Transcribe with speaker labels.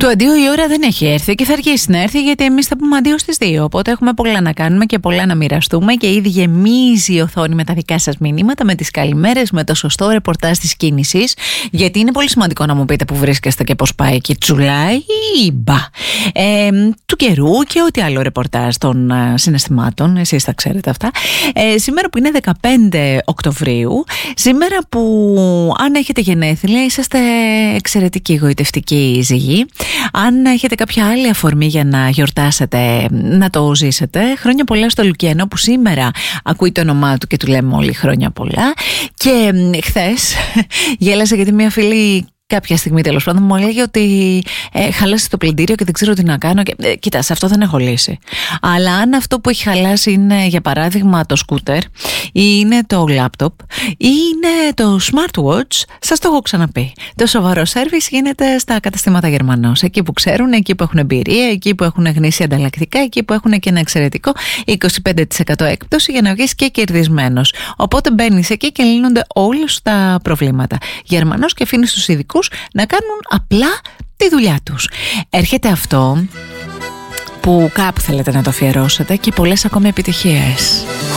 Speaker 1: Το αντίο η ώρα δεν έχει έρθει και θα αργήσει να έρθει, γιατί εμείς θα πούμε αντίο στις 2. Οπότε έχουμε πολλά να κάνουμε και πολλά να μοιραστούμε και ήδη γεμίζει η οθόνη με τα δικά σας μηνύματα, με τις καλημέρες, με το σωστό ρεπορτάζ της κίνησης. Γιατί είναι πολύ σημαντικό να μου πείτε που βρίσκεστε και πώς πάει και τσουλάει ή μπα. Του καιρού και ό,τι άλλο ρεπορτάζ των συναισθημάτων. Εσείς τα ξέρετε αυτά. Σήμερα που είναι 15 Οκτωβρίου, σήμερα που αν έχετε γενέθλια είσαστε εξαιρετικοί γοητευτικοί ζυγοί. Αν έχετε κάποια άλλη αφορμή για να γιορτάσετε, να το ζήσετε, χρόνια πολλά στο Λουκιανό που σήμερα ακούει το όνομά του και του λέμε όλοι χρόνια πολλά. Και χθες γέλασα γιατί μια φίλη κάποια στιγμή τέλος πάντων μου έλεγε ότι χαλάσει το πλυντήριο και δεν ξέρω τι να κάνω. Και, κοίτα, σε αυτό δεν έχω λύση. Αλλά αν αυτό που έχει χαλάσει είναι για παράδειγμα το σκούτερ ή είναι το λάπτοπ ή είναι το smartwatch, σας το έχω ξαναπεί. Το σοβαρό σέρβις γίνεται στα καταστήματα Γερμανός. Εκεί που ξέρουν, εκεί που έχουν εμπειρία, εκεί που έχουν γνήσι ανταλλακτικά, εκεί που έχουν και ένα εξαιρετικό 25% έκπτωση για να βγεις και κερδισμένος. Οπότε μπαίνεις εκεί και λύνονται όλους τα προβλήματα. Γερμανός και αφήνεις τους ειδικούς να κάνουν απλά τη δουλειά τους. Έρχεται αυτό που κάπου θέλετε να το αφιερώσετε και πολλές ακόμη επιτυχίες.